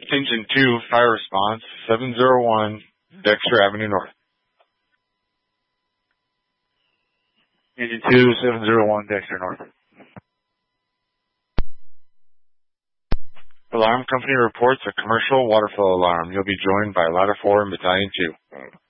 Engine 2, fire response, 701 Dexter Avenue North. Engine 2, 701 Dexter North. Alarm company reports a commercial water flow alarm. You'll be joined by Ladder 4 and Battalion 2.